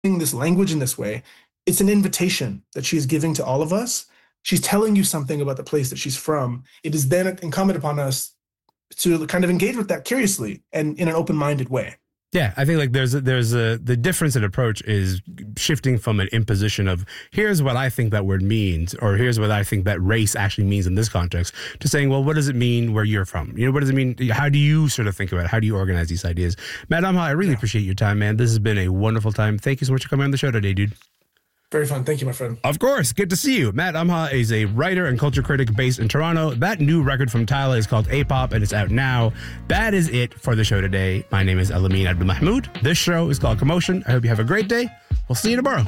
this language in this way, it's an invitation that she's giving to all of us. She's telling you something about the place that she's from. It is then incumbent upon us to kind of engage with that curiously and in an open-minded way. Yeah, I think like the difference in approach is shifting from an imposition of here's what I think that word means, or here's what I think that race actually means in this context, to saying, well, what does it mean where you're from? You know, what does it mean? How do you sort of think about it? How do you organize these ideas? Matt Umha, I really appreciate your time, man. This has been a wonderful time. Thank you so much for coming on the show today, dude. Very fun. Thank you, my friend. Of course. Good to see you. Matt Umha is a writer and culture critic based in Toronto. That new record from Tyler is called A-Pop, and it's out now. That is it for the show today. My name is Elamin Abdelmahmoud. This show is called Commotion. I hope you have a great day. We'll see you tomorrow.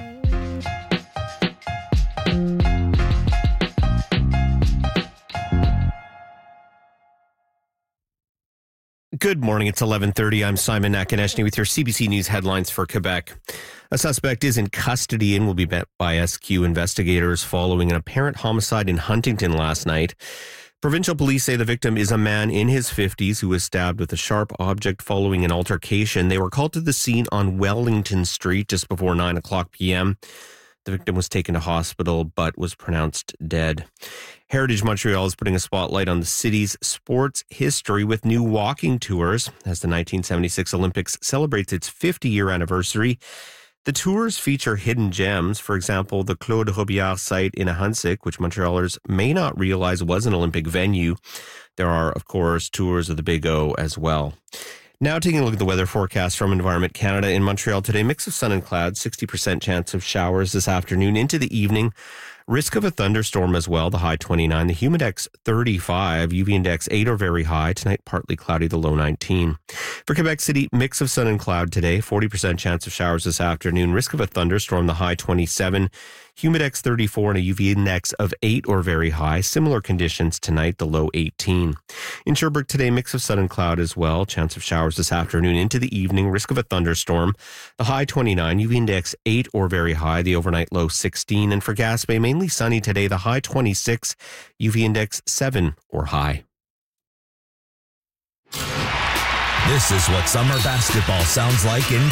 Good morning. It's 11:30. I'm Simon Nakaneshny with your CBC News headlines for Quebec. A suspect is in custody and will be met by SQ investigators following an apparent homicide in Huntington last night. Provincial police say the victim is a man in his 50s who was stabbed with a sharp object following an altercation. They were called to the scene on Wellington Street just before 9 o'clock p.m. The victim was taken to hospital but was pronounced dead. Heritage Montreal is putting a spotlight on the city's sports history with new walking tours as the 1976 Olympics celebrates its 50-year anniversary. The tours feature hidden gems, for example, the Claude Robillard site in Ahuntsic, which Montrealers may not realize was an Olympic venue. There are, of course, tours of the Big O as well. Now taking a look at the weather forecast from Environment Canada. In Montreal today, mix of sun and clouds, 60% chance of showers this afternoon into the evening. Risk of a thunderstorm as well, the high 29. The humidex 35, UV index 8 or very high. Tonight, partly cloudy, the low 19. For Quebec City, mix of sun and cloud today, 40% chance of showers this afternoon. Risk of a thunderstorm, the high 27. Humidex 34 and a UV index of 8 or very high. Similar conditions tonight, the low 18. In Sherbrooke today, mix of sun and cloud as well. Chance of showers this afternoon into the evening. Risk of a thunderstorm, the high 29. UV index 8 or very high. The overnight low 16. And for Gaspé, mainly sunny today, the high 26. UV index 7 or high. This is what summer basketball sounds like in